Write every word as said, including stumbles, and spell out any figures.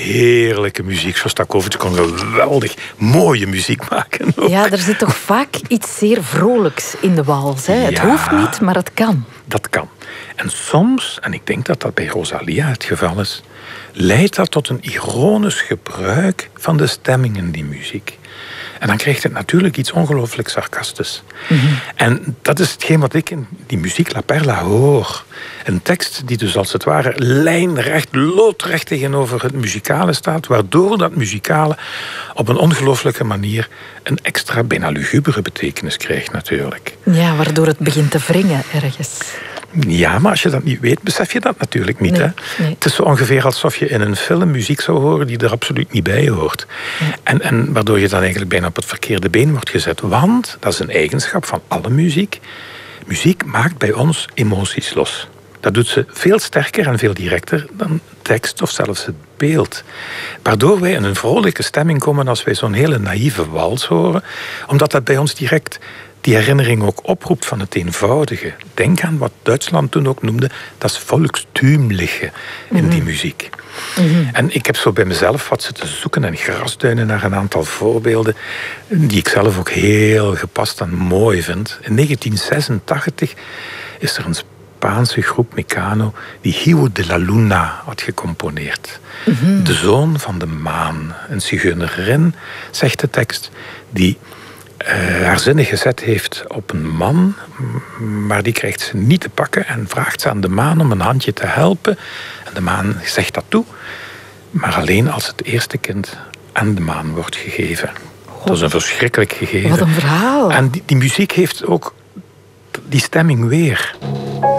heerlijke muziek. Shostakovich kon geweldig mooie muziek maken. Ook. Ja, er zit toch vaak iets zeer vrolijks in de wals. Hè? Het Ja, hoeft niet, maar het kan. Dat kan. En soms, en ik denk dat dat bij Rosalia het geval is, leidt dat tot een ironisch gebruik van de stemming in die muziek. En dan krijgt het natuurlijk iets ongelooflijk sarcastisch. Mm-hmm. En dat is hetgeen wat ik in die muziek La Perla hoor. Een tekst die dus als het ware lijnrecht, loodrecht tegenover het muzikale staat, waardoor dat muzikale op een ongelooflijke manier een extra bijna lugubere betekenis krijgt natuurlijk. Ja, waardoor het begint te wringen ergens. Ja, maar als je dat niet weet, besef je dat natuurlijk niet. Nee, hè? Nee. Het is zo ongeveer alsof je in een film muziek zou horen die er absoluut niet bij hoort. Nee. En, en waardoor je dan eigenlijk bijna op het verkeerde been wordt gezet. Want, dat is een eigenschap van alle muziek, muziek maakt bij ons emoties los. Dat doet ze veel sterker en veel directer dan tekst of zelfs het beeld. Waardoor wij in een vrolijke stemming komen als wij zo'n hele naïeve wals horen. Omdat dat bij ons direct die herinnering ook oproept van het eenvoudige. Denk aan wat Duitsland toen ook noemde, dat is volkstümliche in mm-hmm. die muziek. Mm-hmm. En ik heb zo bij mezelf wat zitten zoeken en grasduinen naar een aantal voorbeelden die ik zelf ook heel gepast en mooi vind. In negentien zesentachtig is er een Spaanse groep Mecano die Hijo de la Luna had gecomponeerd. Mm-hmm. De zoon van de maan. Een zigeunerin, zegt de tekst, die Uh, haar zinnen gezet heeft op een man, maar die krijgt ze niet te pakken en vraagt ze aan de maan om een handje te helpen. En de maan zegt dat toe, maar alleen als het eerste kind aan de maan wordt gegeven. Oh. Dat is een verschrikkelijk gegeven. Wat een verhaal. En die, die muziek heeft ook die stemming weer.